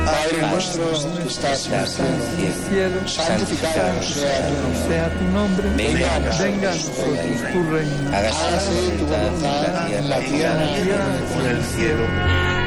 Padre nuestro que estás en el cielo, santificado sea tu nombre. Venga a nosotros tu reino. Hágase tu voluntad en la tierra como en el cielo.